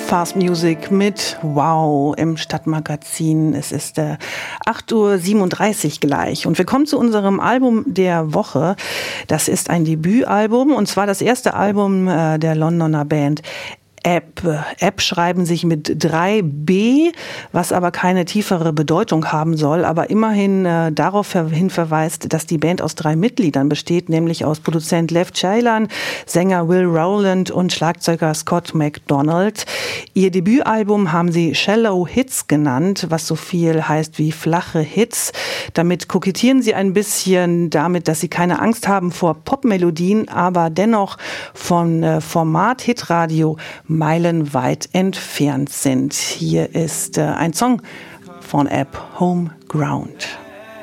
Fast Music mit Wow im Stadtmagazin. Es ist 8:37 Uhr gleich und wir kommen zu unserem Album der Woche. Das ist ein Debütalbum und zwar das erste Album der Londoner Band App schreiben sich mit 3B, was aber keine tiefere Bedeutung haben soll, aber immerhin darauf hin verweist, dass die Band aus 3 Mitgliedern besteht, nämlich aus Produzent Lev Ceylan, Sänger Will Rowland und Schlagzeuger Scott MacDonald. Ihr Debütalbum haben sie Shallow Hits genannt, was so viel heißt wie flache Hits. Damit kokettieren sie ein bisschen damit, dass sie keine Angst haben vor Popmelodien, aber dennoch von Format Hitradio meilenweit entfernt sind. Hier ist ein Song von App, Home Ground.